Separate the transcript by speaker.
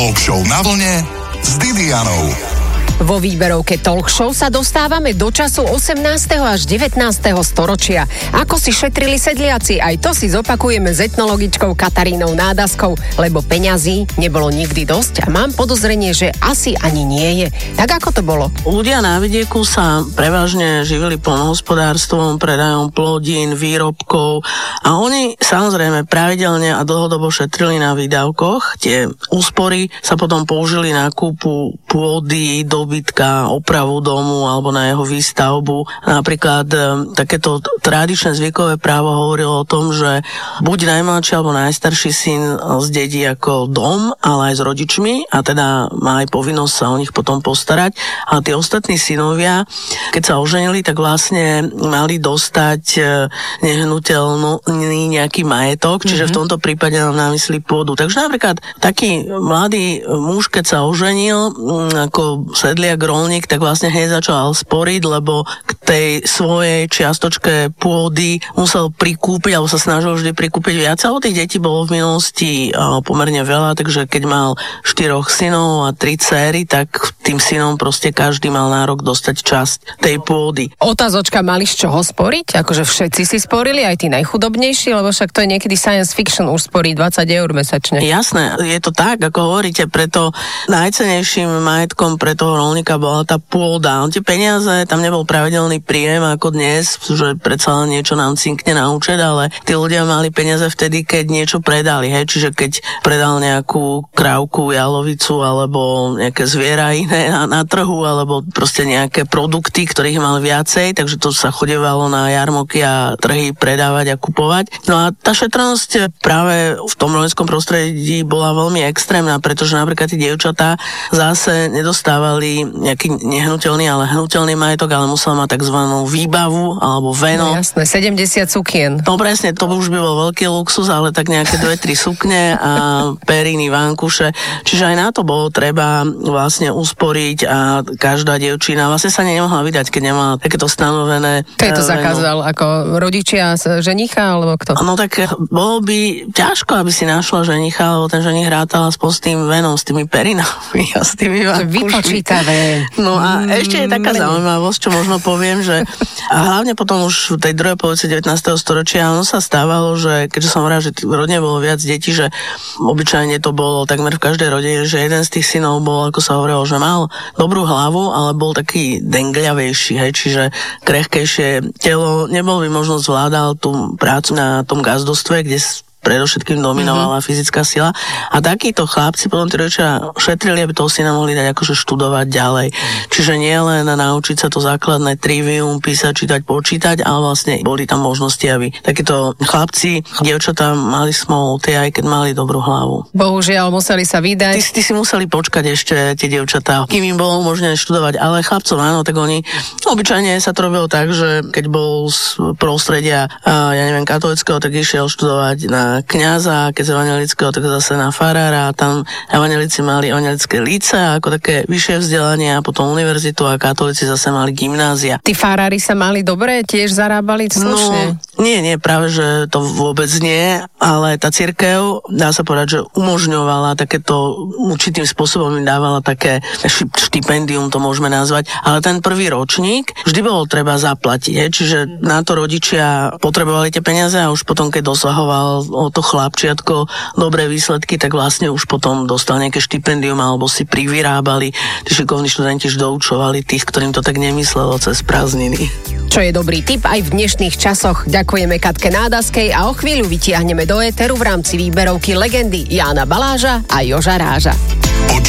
Speaker 1: Talk show na vlne s Didianou.
Speaker 2: Vo výberovke Talk Show sa dostávame do času 18. až 19. storočia. Ako si šetrili sedliaci, aj to si zopakujeme s etnologičkou Katarínou Nádaskou, lebo peňazí nebolo nikdy dosť a mám podozrenie, že asi ani nie je. Tak ako to bolo?
Speaker 3: Ľudia na vidieku sa prevažne živili poľnohospodárstvom, predajom plodín, výrobkov a oni samozrejme pravidelne a dlhodobo šetrili na výdavkoch. Tie úspory sa potom použili na kúpu pôdy, dobytka, opravu domu alebo na jeho výstavbu. Napríklad takéto tradičné zvykové právo hovorilo o tom, že buď najmladší alebo najstarší syn zdedí ako dom, ale aj s rodičmi a teda má aj povinnosť sa o nich potom postarať. A tí ostatní synovia, keď sa oženili, tak vlastne mali dostať nehnuteľný nejaký majetok, čiže v tomto prípade nám na mysli pôdu. Takže napríklad taký mladý muž, keď sa oženil ako sedliak rolník, tak vlastne hneď začal sporiť, lebo k tej svojej čiastočke pôdy musel prikúpiť, alebo sa snažil vždy prikúpiť viac. A tých detí bolo v minulosti pomerne veľa, takže keď mal 4 synov a 3 céry, tak tým synom proste každý mal nárok dostať časť tej pôdy.
Speaker 2: Otázočka, mali z čoho sporiť? Akože všetci si sporili, aj tí najchudobnejší, lebo však to je niekedy science fiction, už sporí 20 eur mesačne.
Speaker 3: Jasné, je to tak, ako hovoríte, preto najcennejším majetkom pre toho rolníka bola tá pôda. Tie peniaze, tam nebol pravidelný príjem ako dnes, že predsa len niečo nám cinkne na účet, ale tí ľudia mali peniaze vtedy, keď niečo predali, hej, čiže keď predal nejakú krávku, jalovicu alebo nejaké zviera iné na trhu, alebo proste nejaké produkty, ktorých mal viacej, takže to sa chodievalo na jarmoky a trhy predávať a kupovať. No a tá šetrnosť práve v tom rolnickom prostredí bola veľmi extrémna, pretože napríklad tí dievčatá zase nedostávali nejaký nehnuteľný, ale hnuteľný majetok, ale musel mať takzvanú výbavu alebo veno.
Speaker 2: No jasné, 70 sukien.
Speaker 3: No presne, to už by bol veľký luxus, ale tak nejaké 2-3 sukne a periny, vankuše. Čiže aj na to bolo treba vlastne usporiť a každá dievčina vlastne sa nemohla vydať, keď nemala takéto stanovené.
Speaker 2: Kto je to zakázal? Ako rodičia ženicha alebo kto?
Speaker 3: No tak bolo by ťažko, aby si našla ženicha, lebo ten ženich rátal aspoň s tým venom, s tými perinami a s tými vankušmi.
Speaker 2: Vypočítavé.
Speaker 3: No a ešte je taká zaujímavosť, čo možno poviem, že a hlavne potom už v tej druhej polovici 19. storočia ono sa stávalo, že keďže som hovorila, že v rodine bolo viac detí, že obyčajne to bolo takmer v každej rodine, že jeden z tých synov bol, ako sa hovorilo, že mal dobrú hlavu, ale bol taký dengľavejší, hej, čiže krehkejšie telo, nebol by možno zvládal tú prácu na tom gazdostve, kde predovšetkým dominovala fyzická sila. A takíto chlapci potom tí rodičia šetrili, aby toho syna mohli dať akože študovať ďalej. Čiže nie len naučiť sa to základné trivium, písať, čítať, počítať, ale vlastne boli tam možnosti, aby takíto chlapci, dievčatá mali smolu, tie aj keď mali dobrú hlavu.
Speaker 2: Bohužiaľ, museli sa vydať.
Speaker 3: Ty si museli počkať ešte tie dievčatá, kým im bolo možné študovať, ale chlapcov áno, tak oni obyčajne sa to robilo tak, že keď bol z prostredia, ja neviem, katolického, tak išiel študovať na kňaza, keď z evanjelického, tak zase na farára. Tam evanjelici mali evanjelické lícea ako také vyššie vzdelanie a potom univerzitu a katolíci zase mali gymnázia.
Speaker 2: Tí farári sa mali dobre, tiež zarábali slušne?
Speaker 3: No, nie, práve, že to vôbec nie, ale tá cirkev, dá sa povedať, že umožňovala takéto, určitým spôsobom im dávala také štipendium, to môžeme nazvať, ale ten prvý ročník vždy bolo treba zaplatiť, čiže na to rodičia potrebovali tie peniaze a už potom, keď dosahoval o to chlapčiatko dobré výsledky, tak vlastne už potom dostal nejaké štipendium alebo si privyrábali. Tí šikovní študenti už doučovali tých, ktorým to tak nemyslelo cez prázdniny.
Speaker 2: Čo je dobrý tip aj v dnešných časoch. Ďakujeme Katke Nádaskej a o chvíľu vytiahneme do éteru v rámci výberovky legendy Jána Baláža a Joža Ráža.